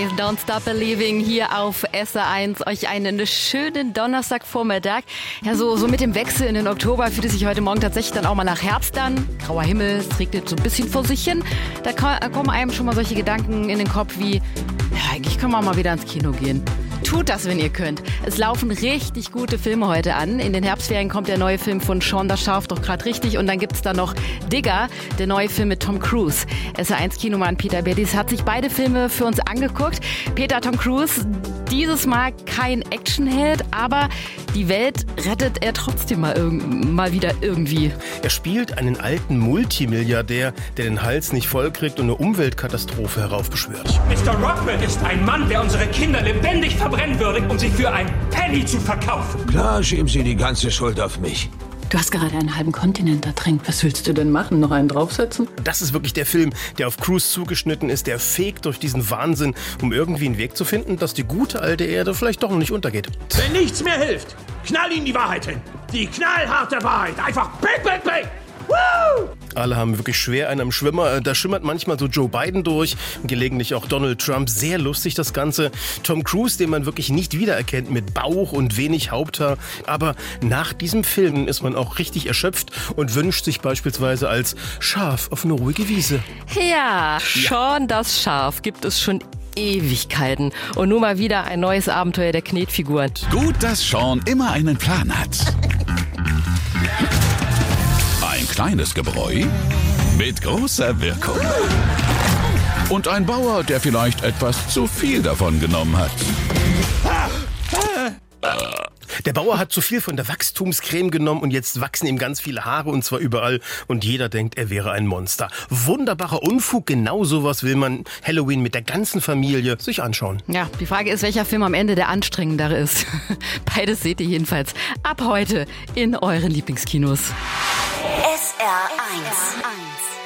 Don't Stop Believing hier auf SR1. Euch einen schönen Donnerstagvormittag. Ja, so mit dem Wechsel in den Oktober fühlt es sich heute Morgen tatsächlich dann auch mal nach Herbst an. Grauer Himmel, es regnet so ein bisschen vor sich hin. Da kommen einem schon mal solche Gedanken in den Kopf wie, ja, eigentlich können wir mal wieder ins Kino gehen. Tut das, wenn ihr könnt. Es laufen richtig gute Filme heute an. In den Herbstferien kommt der neue Film von Shaun das Schaf doch gerade richtig. Und dann gibt's da noch Digger, der neue Film mit Tom Cruise. SR1-Kinomann Peter Beddies hat sich beide Filme für uns angeguckt. Peter, Tom Cruise, dieses Mal kein Actionheld, aber die Welt rettet er trotzdem mal wieder irgendwie. Er spielt einen alten Multimilliardär, der den Hals nicht voll kriegt und eine Umweltkatastrophe heraufbeschwört. Mr. Rockwell ist ein Mann, der unsere Kinder lebendig verbrennen würde, um sie für ein Penny zu verkaufen. Klar, schieben Sie die ganze Schuld auf mich. Du hast gerade einen halben Kontinent ertränkt. Was willst du denn machen? Noch einen draufsetzen? Das ist wirklich der Film, der auf Cruise zugeschnitten ist. Der fegt durch diesen Wahnsinn, um irgendwie einen Weg zu finden, dass die gute alte Erde vielleicht doch noch nicht untergeht. Wenn nichts mehr hilft, knall ihm die Wahrheit hin. Die knallharte Wahrheit. Einfach bang, bang, bang. Woo! Alle haben wirklich schwer einen am Schwimmer. Da schimmert manchmal so Joe Biden durch, gelegentlich auch Donald Trump. Sehr lustig das Ganze. Tom Cruise, den man wirklich nicht wiedererkennt, mit Bauch und wenig Haupthaar. Aber nach diesem Film ist man auch richtig erschöpft und wünscht sich beispielsweise als Schaf auf eine ruhige Wiese. Ja, Shaun das Schaf gibt es schon Ewigkeiten. Und nun mal wieder ein neues Abenteuer der Knetfiguren. Gut, dass Shaun immer einen Plan hat. Ein kleines Gebräu mit großer Wirkung. Und ein Bauer, der vielleicht etwas zu viel davon genommen hat. Der Bauer hat zu viel von der Wachstumscreme genommen und jetzt wachsen ihm ganz viele Haare und zwar überall und jeder denkt, er wäre ein Monster. Wunderbarer Unfug, genau sowas will man Halloween mit der ganzen Familie sich anschauen. Ja, die Frage ist, welcher Film am Ende der anstrengendere ist. Beides seht ihr jedenfalls ab heute in euren Lieblingskinos. SR1.